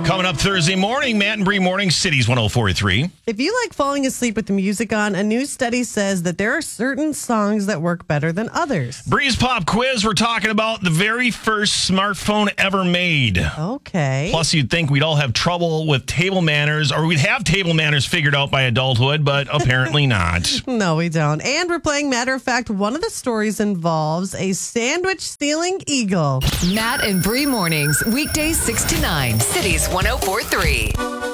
Coming up Thursday morning, Matt and Bree Morning, Cities 104.3. If you like falling asleep with the music on, a new study says that there are certain songs that work better than others. Bree's Pop Quiz, we're talking about the very first smartphone ever made. Okay. Plus, you'd think we'd all have trouble with table manners, or we'd have table manners figured out by adulthood, but apparently not. No, we don't. And we're playing Matter of Fact. One of the stories involves a sandwich-stealing eagle. Matt and Bree Mornings, weekdays 6 to 9, Cities 104.3.